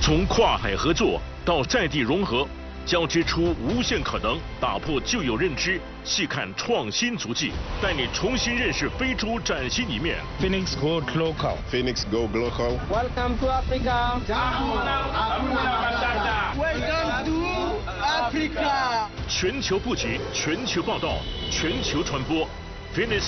从跨海合作到在地融合，交织出无限可能，打破旧有认知，细看创新足迹，带你重新认识非洲崭新一面。 Phoenix Go Local. Phoenix Go Local. Welcome to Africa. Welcome to Africa. 全球布局，全球报道，全球传播。Phoenix